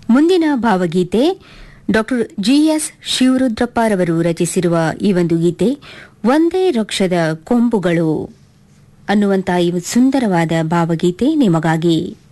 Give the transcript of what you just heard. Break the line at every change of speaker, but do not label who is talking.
ಮುಂದಿನ ಭಾವಗೀತೆ doctor GS ಶಿವರುದ್ರಪ್ಪರವರು ರಚಿಸಿರುವ ಈ ಒಂದು ಗೀತೆ ಒಂದೇ ವೃಕ್ಷದ ಕೊಂಬುಗಳು ಅನ್ನುವಂತಹ ಈ ಸುಂದರವಾದ ಭಾವಗೀತೆ ನಿಮಗಾಗಿ.